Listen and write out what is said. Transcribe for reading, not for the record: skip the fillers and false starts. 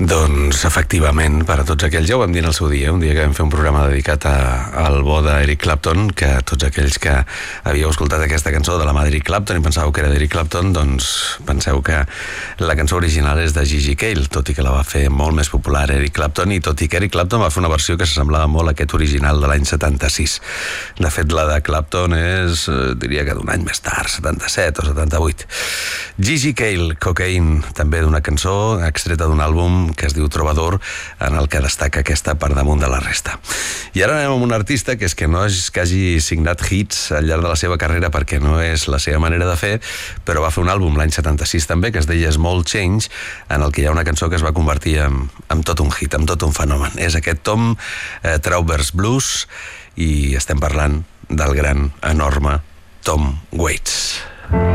Doncs efectivament, per a tots aquells, ja ho vam dir en el seu dia, un dia que vam fer un programa dedicat al bo d'Eric Clapton, que tots aquells que havíeu escoltat aquesta cançó de la mà d'Eric Clapton i pensàveu que era d'Eric Clapton, doncs penseu que la cançó original és de Gigi Cale, tot i que la va fer molt més popular Eric Clapton, i tot i que Eric Clapton va fer una versió que s'assemblava molt a aquest original de l'any 76. De fet, la de Clapton és, diria que d'un any més tard, 77 o 78. Gigi Cale, Cocaine, també d'una cançó extreta d'un àlbum que es diu Trovador, en el que destaca aquesta per damunt de la resta. I ara anem amb un artista que és que no és que hagi signat hits al llarg de la seva carrera, perquè no és la seva manera de fer, però va fer un àlbum l'any 76 també, que es deia Small Change, en el que hi ha una cançó que es va convertir en tot un hit, en tot un fenomen. És aquest Tom Travers Blues, i estem parlant del gran, enorme Tom Waits.